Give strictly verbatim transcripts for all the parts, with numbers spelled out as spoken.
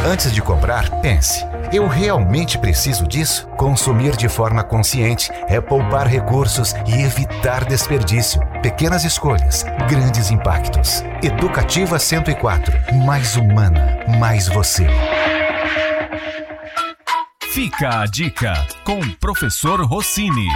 Antes de comprar, pense: eu realmente preciso disso? Consumir de forma consciente é poupar recursos e evitar desperdício. Pequenas escolhas, grandes impactos. Educativa cento e quatro. Mais humana, mais você. Fica a dica com o professor Rossini.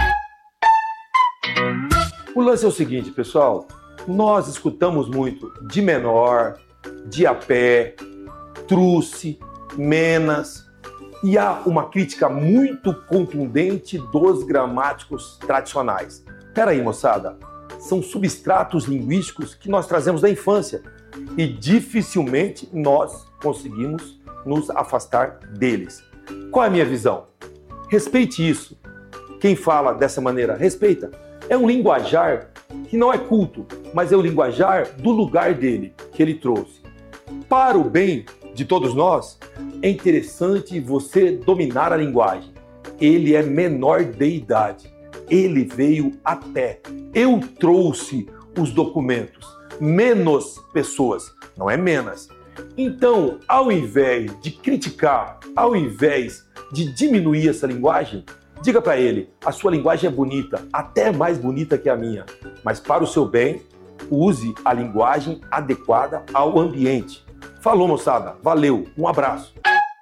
O lance é o seguinte, pessoal. Nós escutamos muito de menor, de a pé, truce, menas. E há uma crítica muito contundente dos gramáticos tradicionais. Peraí, moçada. São substratos linguísticos que nós trazemos da infância. E dificilmente nós conseguimos nos afastar deles. Qual é a minha visão? Respeite isso. Quem fala dessa maneira, respeita. É um linguajar que não é culto, mas é o linguajar do lugar dele, que ele trouxe. Para o bem de todos nós, é interessante você dominar a linguagem. Ele é menor de idade. Ele veio a pé. Eu trouxe os documentos. Menos pessoas, não é menos. Então, ao invés de criticar, ao invés de diminuir essa linguagem, diga para ele: a sua linguagem é bonita, até mais bonita que a minha, mas para o seu bem, use a linguagem adequada ao ambiente. Falou, moçada. Valeu. Um abraço.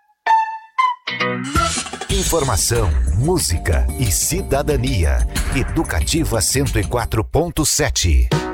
Informação, música e cidadania. Educativa cento e quatro ponto sete.